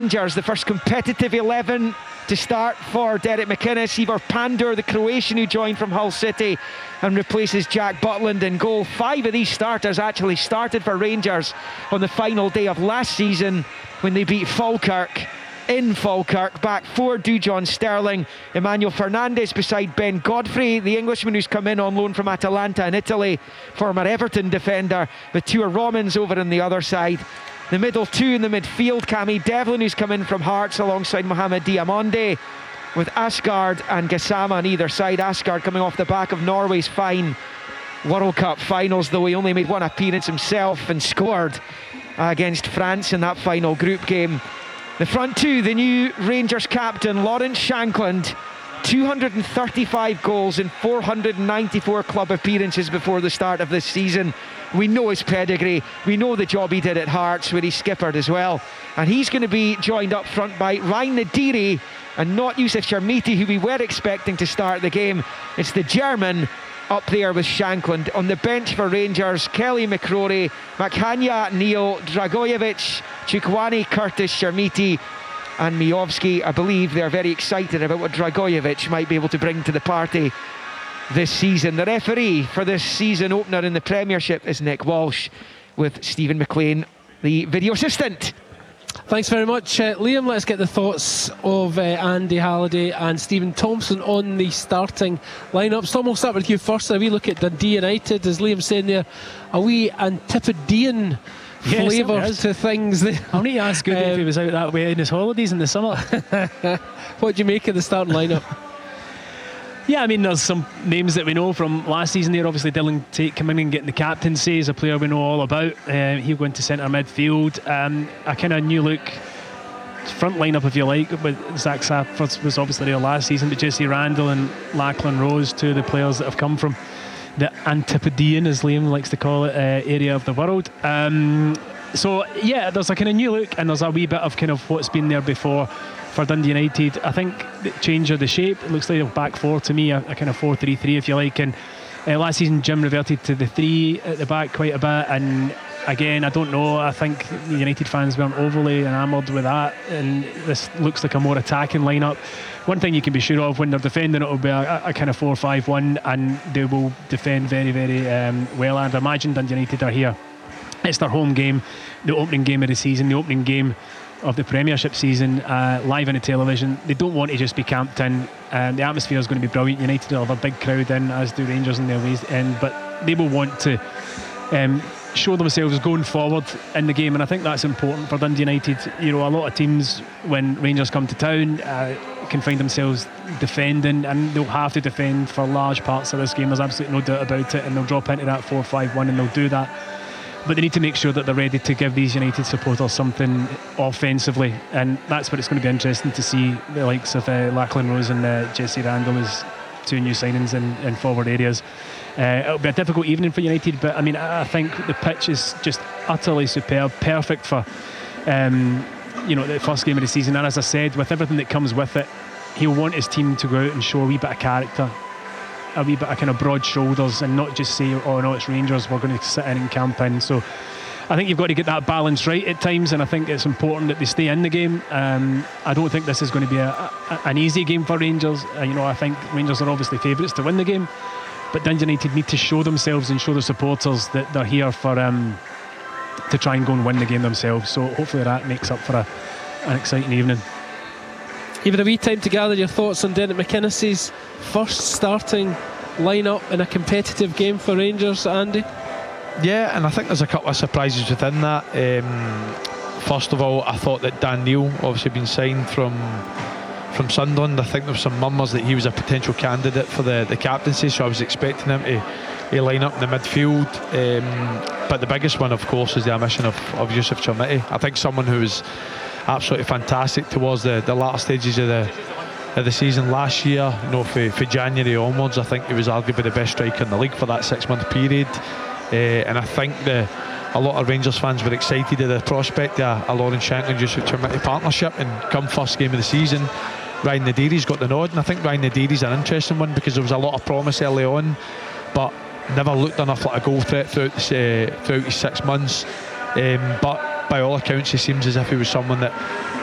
Rangers, the first competitive 11 to start for Derek McInnes. Ivor Pandur, the Croatian who joined from Hull City and replaces Jack Butland in goal. 5 of these starters actually started for Rangers on the final day of last season when they beat Falkirk in Falkirk. Back 4, Dujon Sterling, Emmanuel Fernandez beside Ben Godfrey, the Englishman who's come in on loan from Atalanta in Italy, former Everton defender, with Tuur Romans over on the other side. The middle 2 in the midfield, Cammy Devlin, who's come in from Hearts alongside Mohamed Diamonde, with Asgard and Gassama on either side. Asgard coming off the back of Norway's fine World Cup finals, though he only made 1 appearance himself and scored against France in that final group game. The front 2, the new Rangers captain Lawrence Shankland, 235 goals in 494 club appearances before the start of this season. We know his pedigree, we know the job he did at Hearts where he skippered as well, and he's going to be joined up front by Ryan Nadiri and not Youssef Chermiti, who we were expecting to start the game. It's the German up there with Shankland. On the bench for Rangers, Kelly McCrory, Makhanya, Neil, Dragojevic, Chukwani, Curtis, Chermiti and Miovski. I believe they're very excited about what Dragojevic might be able to bring to the party this season. The referee for this season opener in the Premiership is Nick Walsh, with Stephen McLean, the video assistant. Thanks very much, Liam. Let's get the thoughts of Andy Halliday and Stephen Thompson on the starting lineups. Tom, we'll start with you first. A wee look at Dundee United, as Liam said there, a wee Antipodean flavour to things there. I'll need to ask Goody if he was out that way in his holidays in the summer. What do you make of the starting lineup? Yeah, I mean, there's some names that we know from last season there. Obviously, Dylan Tate coming in and getting the captaincy is a player we know all about. He'll go into centre midfield. A kind of new look front lineup, if you like, with Zach Safford was obviously there last season, but Jesse Randall and Lachlan Rose, 2 of the players that have come from the Antipodean, as Liam likes to call it, area of the world. So yeah, there's a kind of new look, and there's a wee bit of kind of what's been there before for Dundee United. I think the change of the shape, it looks like a back 4 to me, a kind of 4-3-3 if you like, and last season Jim reverted to the 3 at the back quite a bit, and again, I don't know, I think the United fans weren't overly enamoured with that, and this looks like a more attacking lineup. One thing you can be sure of, when they're defending, it'll be a kind of 4-5-1, and they will defend very, very well. And I imagine Dundee United are here, it's their home game, the opening game of the season, the opening game of the Premiership season, live on the television. They don't want to just be camped in. The atmosphere is going to be brilliant. United will have a big crowd in, as do Rangers in their ways in, but they will want to show themselves going forward in the game, and I think that's important for Dundee United. You know, a lot of teams, when Rangers come to town, can find themselves defending, and they'll have to defend for large parts of this game. There's absolutely no doubt about it, and they'll drop into that 4-5-1, and they'll do that. But they need to make sure that they're ready to give these United supporters something offensively, and that's what it's going to be interesting to see, the likes of Lachlan Rose and Jesse Randall as 2 new signings in forward areas. It'll be a difficult evening for United, but I mean, I think the pitch is just utterly superb, perfect for the first game of the season. And as I said, with everything that comes with it, he'll want his team to go out and show a wee bit of character, a wee bit of kind of broad shoulders, and not just say, oh no, it's Rangers, we're going to sit in and camp in. So I think you've got to get that balance right at times, and I think it's important that they stay in the game. I don't think this is going to be an easy game for Rangers. I think Rangers are obviously favourites to win the game, but Dundee United need to show themselves and show the supporters that they're here for to try and go and win the game themselves. So hopefully that makes up for an exciting evening. You've had a wee time to gather your thoughts on Derek McInnes' first starting lineup in a competitive game for Rangers, Andy. Yeah, and I think there's a couple of surprises within that. First of all, I thought that Dan Neil, obviously been signed from Sunderland, I think there was some murmurs that he was a potential candidate for the captaincy, so I was expecting him to line up in the midfield. But the biggest one, of course, is the omission of Youssef Chermiti. I think someone who was absolutely fantastic towards the latter stages of the season last year. For January onwards, I think he was arguably the best striker in the league for that 6-month period. And I think a lot of Rangers fans were excited at the prospect of a Lawrence Shankland Youssef Chermiti partnership, and come first game of the season, Ryan Nadiri's got the nod. And I think Ryan Nadiri's an interesting one, because there was a lot of promise early on, but never looked enough like a goal threat throughout his 6 months. But by all accounts, he seems as if he was someone that